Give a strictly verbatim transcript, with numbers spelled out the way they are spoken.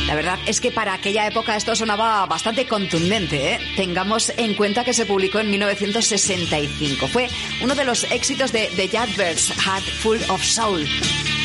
La verdad es que para aquella época esto sonaba bastante contundente, ¿eh? Tengamos en cuenta que se publicó en mil novecientos sesenta y cinco. Fue uno de los éxitos de The Yardbirds, Heart Full of Soul.